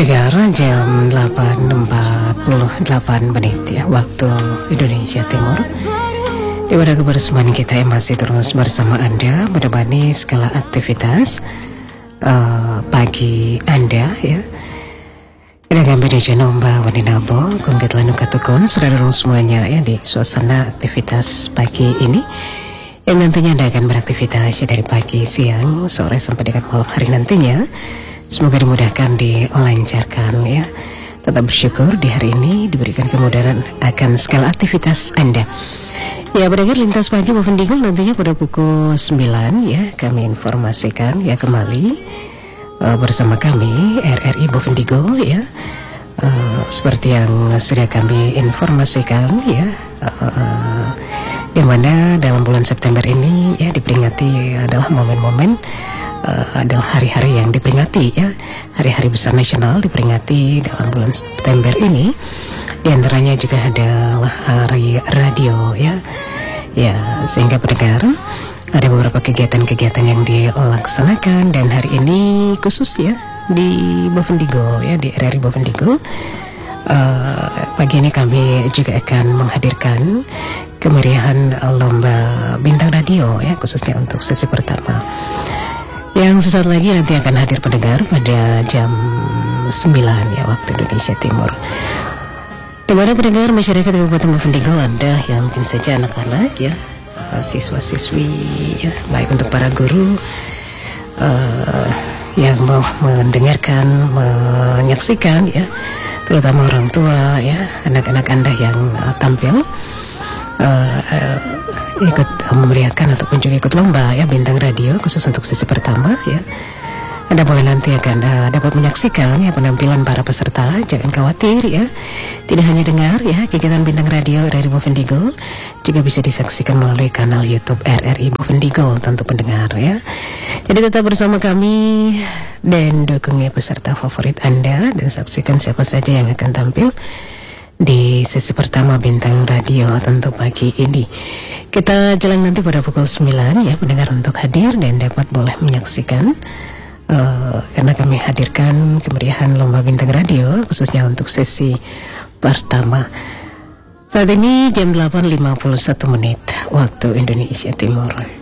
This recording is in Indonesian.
Pendengar, jam 8.48 menit ya, waktu Indonesia Timur. Di pada kebersamaan kita yang masih terus bersama Anda, menemani segala aktivitas pagi Anda ya. Ini kami di Janomba Waninabo, Kongket Lanu Katukun, saudara semuanya ya, di suasana aktivitas pagi ini yang nantinya Anda akan beraktivitas dari pagi, siang, sore sampai dengan malam hari nantinya. Semoga dimudahkan, dilancarkan ya. Tetap bersyukur di hari ini diberikan kemudahan akan segala aktivitas Anda. Ya, berdengar lintas pagi Bovendigul nantinya pada pukul 9 ya, kami informasikan ya kembali bersama kami RRI Bovendigul ya. Seperti yang sudah kami informasikan ya, di mana dalam bulan September ini ya diperingati adalah momen-momen adalah hari-hari yang diperingati ya, hari-hari besar nasional diperingati dalam bulan September ini. Di antaranya juga adalah hari radio ya, sehingga pendengar ada beberapa kegiatan-kegiatan yang dilaksanakan, dan hari ini khusus ya di Bovendigul ya, di RRI Bovendigul. Pagi ini kami juga akan menghadirkan kemeriahan lomba bintang radio ya, khususnya untuk sesi pertama yang sesaat lagi nanti akan hadir pendengar pada jam 9 ya, waktu Indonesia Timur. Di mana pendengar masyarakat Kabupaten Bovendigul Anda yang mungkin saja anak-anak ya, siswa-siswi ya, baik untuk para guru yang mau mendengarkan, menyaksikan ya, terutama orang tua ya, anak-anak Anda yang tampil ikut memeriahkan ataupun juga ikut lomba ya bintang radio khusus untuk sesi pertama ya. Anda boleh nanti akan dapat menyaksikan ya penampilan para peserta. Jangan khawatir ya, tidak hanya dengar ya kegiatan bintang radio RRI Bovendigul, juga bisa disaksikan melalui kanal YouTube RRI Bovendigul tentu pendengar ya. Jadi tetap bersama kami dan dukungi peserta favorit Anda, dan saksikan siapa saja yang akan tampil di sesi pertama bintang radio tentu pagi ini. Kita jalan nanti pada pukul 9 ya pendengar untuk hadir dan dapat boleh menyaksikan karena kami hadirkan kemeriahan lomba bintang radio khususnya untuk sesi pertama. Saat ini jam 8.51 menit waktu Indonesia Timur.